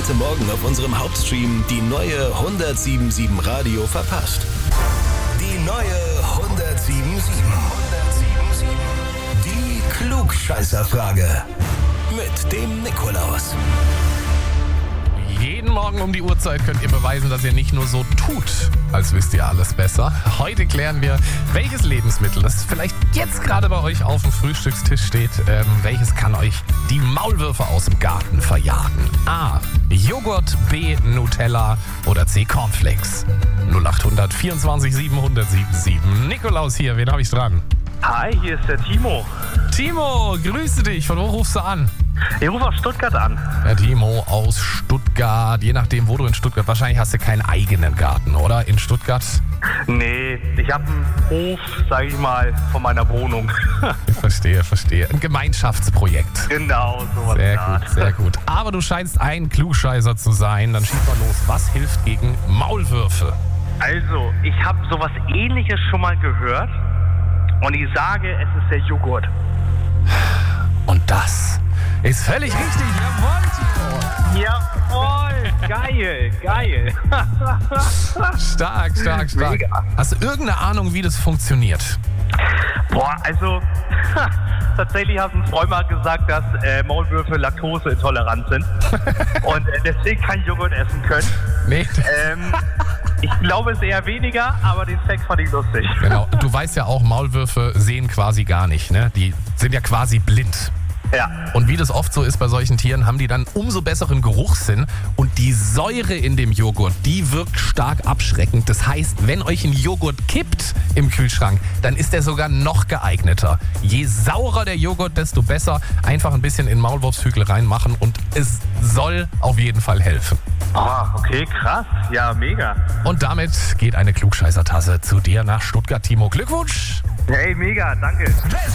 heute Morgen auf unserem Hauptstream die neue 107.7 Radio verpasst? Die neue 107.7. Die Klugscheißerfrage mit dem Nikolaus. Jeden Morgen um die Uhrzeit könnt ihr beweisen, dass ihr nicht nur so tut, als wisst ihr alles besser. Heute klären wir, welches Lebensmittel, das vielleicht jetzt gerade bei euch auf dem Frühstückstisch steht, welches kann euch die Maulwürfe aus dem Garten verjagen? A. Joghurt, B. Nutella oder C. Cornflakes? 0800 24 700 77. Nikolaus hier, wen habe ich dran? Hi, hier ist der Timo. Timo, grüße dich. Von wo rufst du an? Ich rufe aus Stuttgart an. Der Timo aus Stuttgart. Je nachdem, wo du in Stuttgart... Wahrscheinlich hast du keinen eigenen Garten, oder? In Stuttgart? Nee, ich habe einen Hof, sag ich mal, von meiner Wohnung. Verstehe. Ein Gemeinschaftsprojekt. Genau, sowas. Sehr gut. Aber du scheinst ein Klugscheißer zu sein. Dann schieß mal los. Was hilft gegen Maulwürfe? Also, ich habe sowas Ähnliches schon mal gehört. Und ich sage, es ist der Joghurt. Und das ist völlig richtig. Jawohl, Timo. Jawohl, geil. Stark. Mega. Hast du irgendeine Ahnung, wie das funktioniert? Boah, also tatsächlich hat ein Freund mal gesagt, dass Maulwürfe laktoseintolerant sind. Und deswegen kein Joghurt essen können. Nee. Ich glaube es eher weniger, aber den Fact fand ich lustig. Genau. Du weißt ja auch, Maulwürfe sehen quasi gar nicht, ne? Die sind ja quasi blind. Ja. Und wie das oft so ist bei solchen Tieren, haben die dann umso besseren Geruchssinn und die Säure in dem Joghurt, die wirkt stark abschreckend. Das heißt, wenn euch ein Joghurt kippt im Kühlschrank, dann ist der sogar noch geeigneter. Je saurer der Joghurt, desto besser. Einfach ein bisschen in Maulwurfshügel reinmachen und es soll auf jeden Fall helfen. Ah, okay, krass. Ja, mega. Und damit geht eine Klugscheißertasse zu dir nach Stuttgart, Timo. Glückwunsch! Hey, mega, danke.